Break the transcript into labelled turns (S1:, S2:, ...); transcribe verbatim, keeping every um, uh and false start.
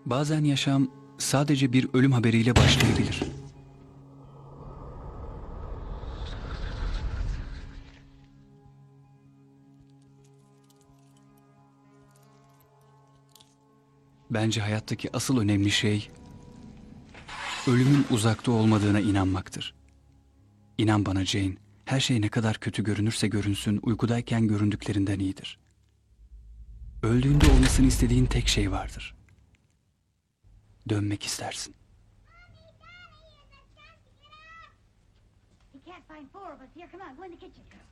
S1: Bazen yaşam sadece bir ölüm haberiyle başlayabilir. Bence hayattaki asıl önemli şey ölümün uzakta olmadığına inanmaktır. İnan bana Jane, her şey ne kadar kötü görünürse görünsün uykudayken göründüklerinden iyidir. Öldüğünde olmasını istediğin tek şey vardır. Dönmek istersin.
S2: You can't find four of us here. Come on, go in the kitchen.